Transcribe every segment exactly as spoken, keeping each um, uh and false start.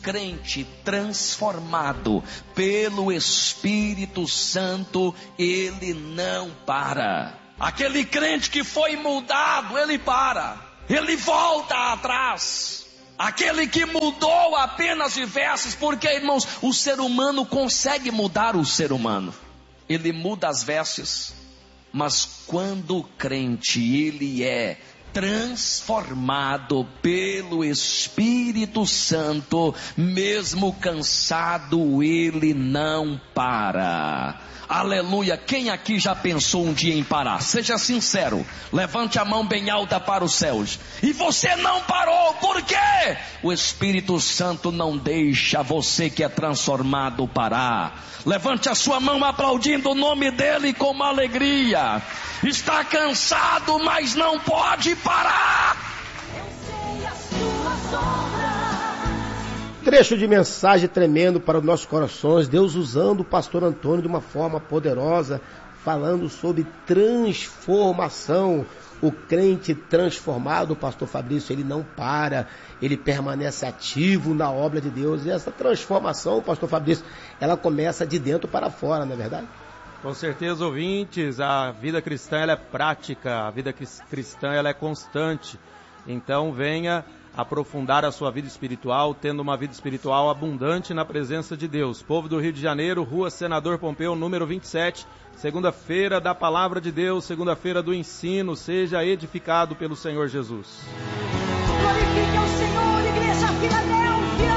crente transformado pelo Espírito Santo, ele não para. Aquele crente que foi mudado, ele para, ele volta atrás. Aquele que mudou apenas de vestes, porque, irmãos, o ser humano consegue mudar o ser humano. Ele muda as vestes, mas quando o crente, ele é transformado pelo Espírito Santo, mesmo cansado, ele não para. Aleluia. Quem aqui já pensou um dia em parar? Seja sincero, levante a mão bem alta para os céus. E você não parou, por quê? O Espírito Santo não deixa você que é transformado parar. Levante a sua mão aplaudindo o nome dele com uma alegria. Está cansado, mas não pode parar. Eu sei a sua sombra. Trecho de mensagem tremendo para os nossos corações. Deus usando o pastor Antônio de uma forma poderosa, falando sobre transformação. O crente transformado, o pastor Fabrício, ele não para, ele permanece ativo na obra de Deus. E essa transformação, pastor Fabrício, ela começa de dentro para fora, não é verdade? Com certeza, ouvintes, a vida cristã ela é prática, a vida cristã ela é constante. Então venha aprofundar a sua vida espiritual, tendo uma vida espiritual abundante na presença de Deus. Povo do Rio de Janeiro, Rua Senador Pompeu, número vinte e sete, segunda-feira da Palavra de Deus, segunda-feira do ensino, seja edificado pelo Senhor Jesus. Glorifique ao Senhor, Igreja Filadélfia.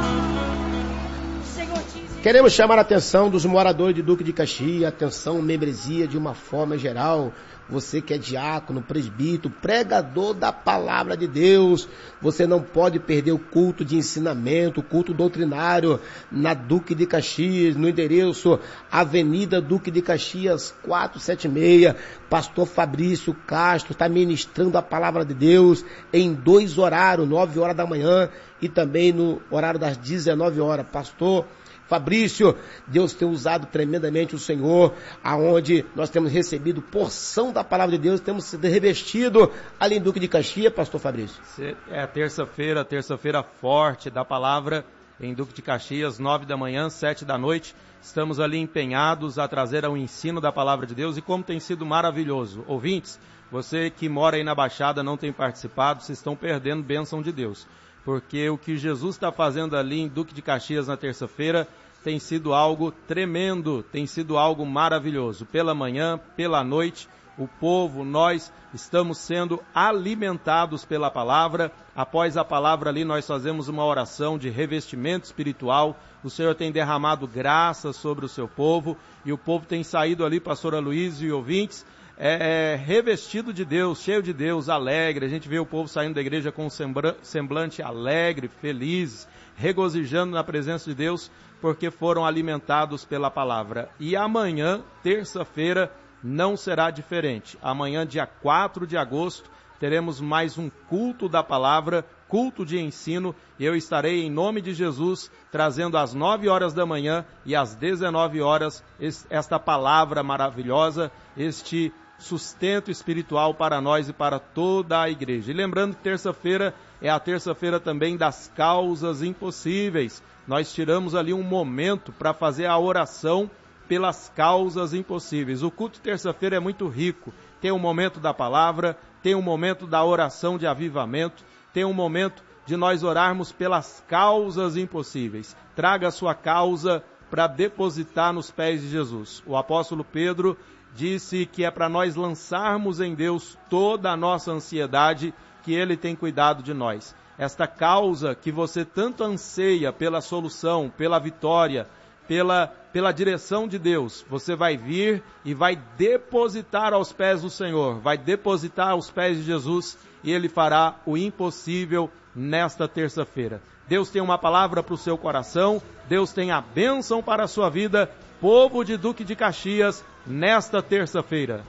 O Senhor diz... Queremos chamar a atenção dos moradores de Duque de Caxias, atenção, membresia de uma forma geral. Você que é diácono, presbítero, pregador da palavra de Deus, você não pode perder o culto de ensinamento, o culto doutrinário na Duque de Caxias, no endereço Avenida Duque de Caxias quatrocentos e setenta e seis. Pastor Fabrício Castro está ministrando a palavra de Deus em dois horários, nove horas da manhã e também no horário das dezenove horas. Pastor Fabrício, Deus tem usado tremendamente o Senhor, aonde nós temos recebido porção da palavra de Deus, temos sido revestido ali em Duque de Caxias, pastor Fabrício. É a terça-feira, terça-feira forte da palavra em Duque de Caxias, nove da manhã, sete da noite. Estamos ali empenhados a trazer ao ensino da palavra de Deus e como tem sido maravilhoso. Ouvintes, você que mora aí na Baixada não tem participado, vocês estão perdendo bênção de Deus. Porque o que Jesus está fazendo ali em Duque de Caxias na terça-feira tem sido algo tremendo, tem sido algo maravilhoso. Pela manhã, pela noite, o povo, nós estamos sendo alimentados pela palavra. Após a palavra ali, nós fazemos uma oração de revestimento espiritual. O Senhor tem derramado graça sobre o seu povo e o povo tem saído ali, pastor Aloysio e ouvintes, É, é, revestido de Deus, cheio de Deus, alegre. A gente vê o povo saindo da igreja com um semblante alegre, feliz, regozijando na presença de Deus, porque foram alimentados pela palavra. E amanhã, terça-feira, não será diferente. Amanhã, dia quatro de agosto, teremos mais um culto da palavra, culto de ensino. Eu estarei, em nome de Jesus, trazendo às nove horas da manhã e às dezenove horas esta palavra maravilhosa, este sustento espiritual para nós e para toda a igreja. E lembrando que terça-feira é a terça-feira também das causas impossíveis. Nós tiramos ali um momento para fazer a oração pelas causas impossíveis. O culto de terça-feira é muito rico. Tem um momento da palavra, tem um momento da oração de avivamento, tem um momento de nós orarmos pelas causas impossíveis. Traga a sua causa para depositar nos pés de Jesus. O apóstolo Pedro disse que é para nós lançarmos em Deus toda a nossa ansiedade, que Ele tem cuidado de nós. Esta causa que você tanto anseia pela solução, pela vitória, pela, pela direção de Deus, você vai vir e vai depositar aos pés do Senhor, vai depositar aos pés de Jesus e Ele fará o impossível nesta terça-feira. Deus tem uma palavra para o seu coração, Deus tem a bênção para a sua vida, povo de Duque de Caxias, nesta terça-feira.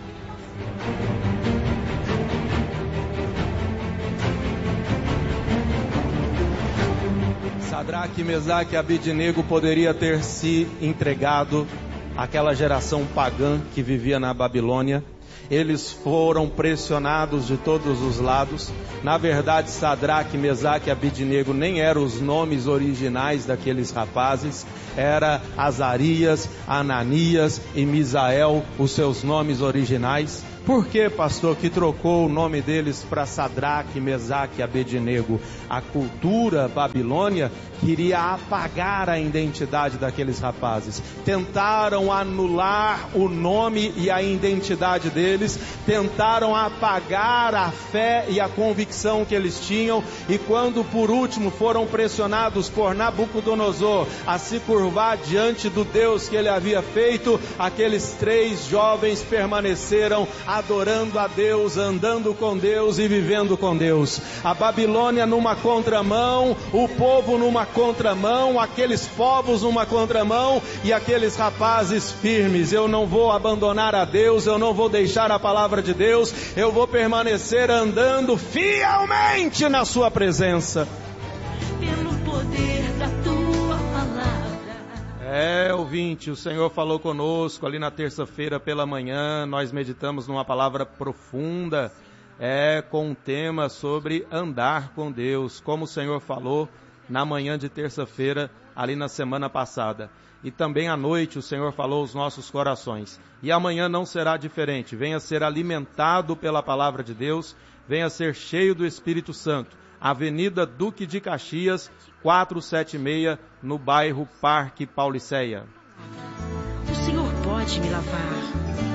Sadraque, Mesaque e Abidnego poderia ter se entregado àquela geração pagã que vivia na Babilônia eles foram pressionados de todos os lados. Na verdade, Sadraque, Mesaque e Abidnego nem eram os nomes originais daqueles rapazes, era Azarias, Ananias e Misael, os seus nomes originais. Por que, pastor, que trocou o nome deles para Sadraque, Mesaque e Abednego? A cultura babilônia queria apagar a identidade daqueles rapazes. Tentaram anular o nome e a identidade deles, tentaram apagar a fé e a convicção que eles tinham, e quando por último foram pressionados por Nabucodonosor a se curvar diante do Deus que ele havia feito, aqueles três jovens permaneceram adorando a Deus, andando com Deus e vivendo com Deus. A Babilônia numa contramão, o povo numa contramão, aqueles povos numa contramão e aqueles rapazes firmes. Eu não vou abandonar a Deus, eu não vou deixar a palavra de Deus, eu vou permanecer andando fielmente na sua presença. Pelo poder da tua palavra. É, ouvinte, o Senhor falou conosco ali na terça-feira pela manhã, nós meditamos numa palavra profunda, é, com um tema sobre andar com Deus, como o Senhor falou na manhã de terça-feira, ali na semana passada. E também à noite o Senhor falou aos nossos corações. E amanhã não será diferente. Venha ser alimentado pela palavra de Deus, venha ser cheio do Espírito Santo. Avenida Duque de Caxias, quatrocentos e setenta e seis, no bairro Parque Pauliceia. O Senhor pode me lavar.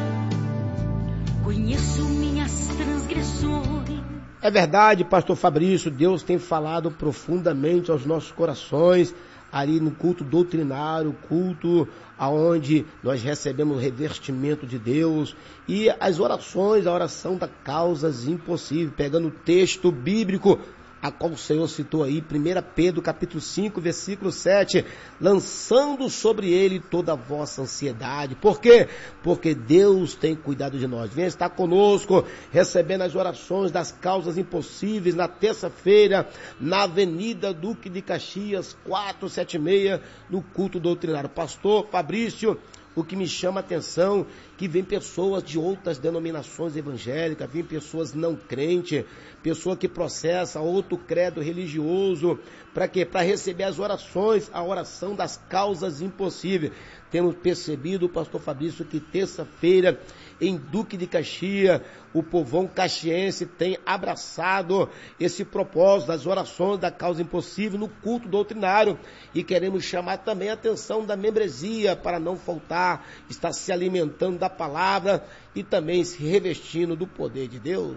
Conheço minhas transgressões. É verdade, pastor Fabrício, Deus tem falado profundamente aos nossos corações, ali no culto doutrinário, culto aonde nós recebemos o revestimento de Deus, e as orações, a oração das causas impossíveis, pegando o texto bíblico, a qual o Senhor citou aí, primeiro Pedro capítulo cinco, versículo sete, lançando sobre ele toda a vossa ansiedade. Por quê? Porque Deus tem cuidado de nós. Venha estar conosco, recebendo as orações das causas impossíveis, na terça-feira, na Avenida Duque de Caxias, quatrocentos e setenta e seis, no culto doutrinário. Pastor Fabrício, o que me chama a atenção, que vem pessoas de outras denominações evangélicas, vem pessoas não crentes, pessoa que processa outro credo religioso, para quê? Para receber as orações, a oração das causas impossíveis. Temos percebido, pastor Fabrício, que terça-feira, em Duque de Caxias, o povão caxiense tem abraçado esse propósito das orações da causa impossível no culto doutrinário, e queremos chamar também a atenção da membresia para não faltar, estar se alimentando da palavra e também se revestindo do poder de Deus.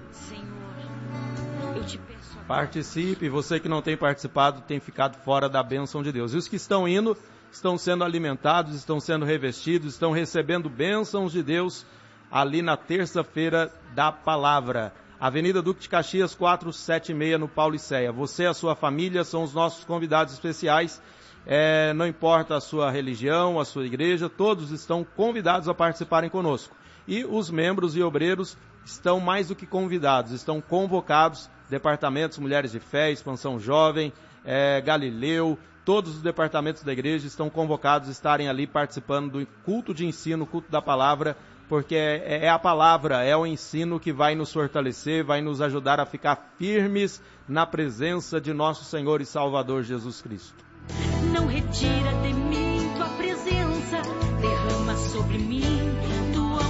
Senhor, eu te peço. Participe, você que não tem participado tem ficado fora da bênção de Deus. E os que estão indo, estão sendo alimentados, estão sendo revestidos, estão recebendo bênçãos de Deus ali na terça-feira da palavra. Avenida Duque de Caxias, quatrocentos e setenta e seis, no Pauliceia. Você e a sua família são os nossos convidados especiais. É, não importa a sua religião, a sua igreja, todos estão convidados a participarem conosco. E os membros e obreiros estão mais do que convidados, estão convocados, departamentos Mulheres de Fé, Expansão Jovem, é, Galileu, todos os departamentos da igreja estão convocados a estarem ali participando do culto de ensino, culto da palavra, porque é, é a palavra, é o ensino que vai nos fortalecer, vai nos ajudar a ficar firmes na presença de nosso Senhor e Salvador Jesus Cristo. Não retira de mim tua presença, derrama sobre mim tua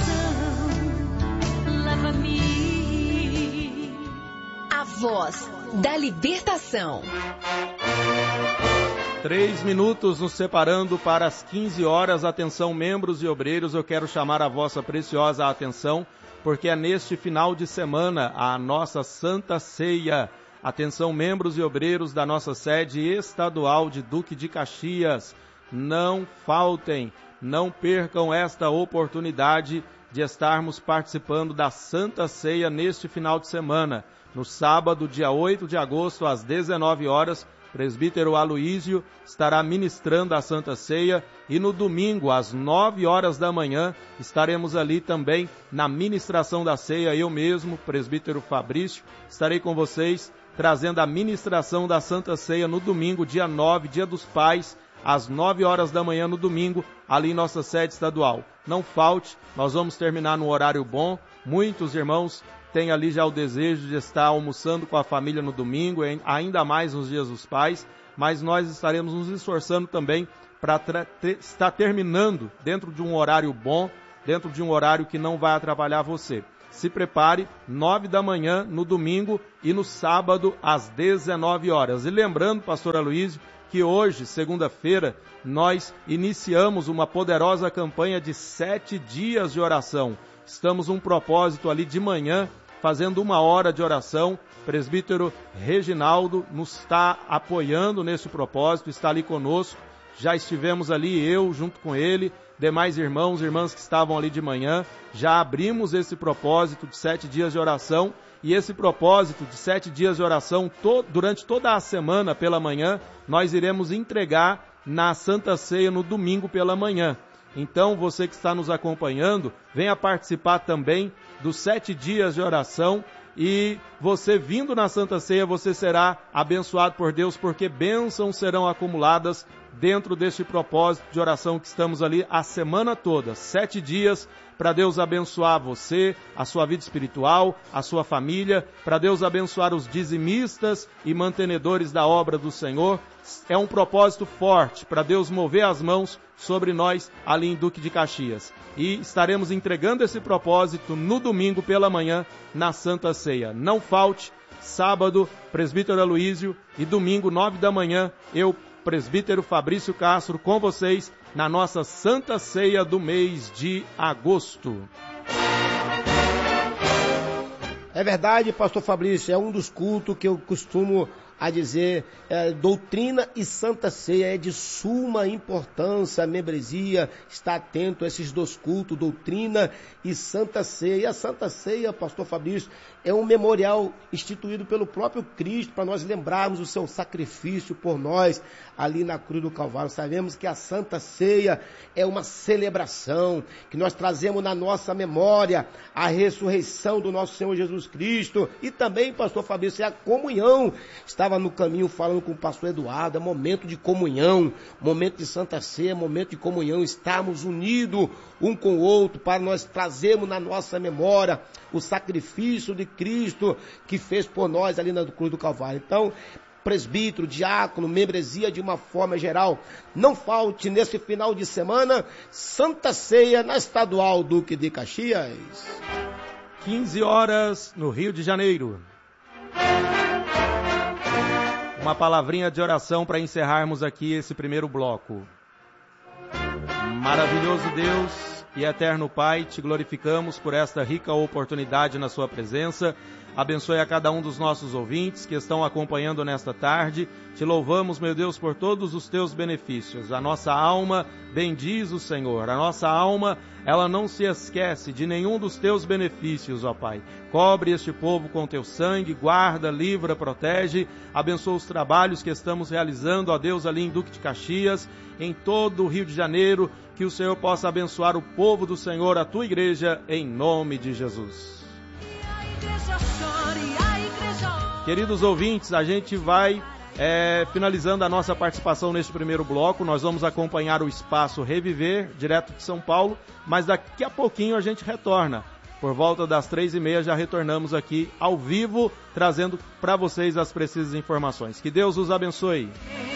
unção, lava-me. A voz da libertação. Três minutos nos separando para as quinze horas. Atenção, membros e obreiros, eu quero chamar a vossa preciosa atenção, porque é neste final de semana a nossa Santa Ceia. Atenção, membros e obreiros da nossa sede estadual de Duque de Caxias, não faltem, não percam esta oportunidade de estarmos participando da Santa Ceia neste final de semana. No sábado, dia oito de agosto, às dezenove horas, presbítero Aloísio estará ministrando a Santa Ceia, e no domingo, às nove horas da manhã, estaremos ali também na ministração da ceia. Eu mesmo, presbítero Fabrício, estarei com vocês trazendo a ministração da Santa Ceia no domingo, dia nove, dia dos Pais, às nove horas da manhã no domingo, ali em nossa sede estadual. Não falte, nós vamos terminar no horário bom, Muitos irmãos têm ali já o desejo de estar almoçando com a família no domingo, ainda mais nos dias dos pais, mas nós estaremos nos esforçando também para estar terminando dentro de um horário bom, dentro de um horário que não vai atrapalhar você. Se prepare, nove da manhã no domingo e no sábado às dezenove horas. E lembrando, pastor Aloísio, que hoje, segunda-feira, nós iniciamos uma poderosa campanha de sete dias de oração. Estamos um propósito ali de manhã, fazendo uma hora de oração. Presbítero Reginaldo nos está apoiando nesse propósito, está ali conosco. Já estivemos ali, eu junto com ele, demais irmãos e irmãs que estavam ali de manhã. Já abrimos esse propósito de sete dias de oração. E esse propósito de sete dias de oração, to- durante toda a semana pela manhã, nós iremos entregar na Santa Ceia no domingo pela manhã. Então, você que está nos acompanhando, venha participar também dos sete dias de oração. E você vindo na Santa Ceia, você será abençoado por Deus, porque bênçãos serão acumuladas dentro deste propósito de oração que estamos ali a semana toda. Sete dias para Deus abençoar você, a sua vida espiritual, a sua família, para Deus abençoar os dizimistas e mantenedores da obra do Senhor. É um propósito forte para Deus mover as mãos sobre nós ali em Duque de Caxias. E estaremos entregando esse propósito no domingo pela manhã na Santa Ceia. Não falte, sábado, presbítero Aloísio, e domingo, nove da manhã, eu, presbítero Fabrício Castro, com vocês na nossa Santa Ceia do mês de agosto. É verdade, pastor Fabrício, é um dos cultos que eu costumo a dizer, é, doutrina e Santa Ceia é de suma importância. A membresia está atento a esses dois cultos, doutrina e Santa Ceia. E a Santa Ceia, pastor Fabrício, é um memorial instituído pelo próprio Cristo, para nós lembrarmos o seu sacrifício por nós ali na cruz do Calvário. Sabemos que a Santa Ceia é uma celebração, que nós trazemos na nossa memória a ressurreição do nosso Senhor Jesus Cristo. E também, pastor Fabrício, é a comunhão. Estava no caminho falando com o pastor Eduardo, é momento de comunhão, momento de Santa Ceia, momento de comunhão, estarmos unidos um com o outro, para nós trazermos na nossa memória o sacrifício de Cristo que fez por nós ali na cruz do Calvário. Então, presbítero, diácono, membresia de uma forma geral, não falte nesse final de semana Santa Ceia na Estadual Duque de Caxias. quinze horas no Rio de Janeiro. Uma palavrinha de oração para encerrarmos aqui esse primeiro bloco. Maravilhoso Deus e eterno Pai, te glorificamos por esta rica oportunidade na sua presença. Abençoe a cada um dos nossos ouvintes que estão acompanhando nesta tarde. Te louvamos, meu Deus, por todos os teus benefícios. A nossa alma bendiz o Senhor. A nossa alma, ela não se esquece de nenhum dos teus benefícios, ó Pai. Cobre este povo com teu sangue, guarda, livra, protege. Abençoa os trabalhos que estamos realizando, ó Deus, ali em Duque de Caxias, em todo o Rio de Janeiro. Que o Senhor possa abençoar o povo do Senhor, a tua igreja, em nome de Jesus. Queridos ouvintes, a gente vai é, finalizando a nossa participação neste primeiro bloco. Nós vamos acompanhar o Espaço Reviver, direto de São Paulo, mas daqui a pouquinho a gente retorna. Por volta das três e meia já retornamos aqui ao vivo, trazendo para vocês as precisas informações. Que Deus os abençoe.